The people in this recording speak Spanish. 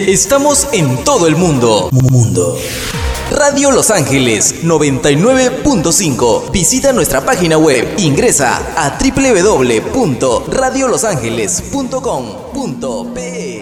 Estamos en todo el mundo. Radio Los Ángeles 99.5. Visita nuestra página web. Ingresa a www.radiolosangeles.com.pe.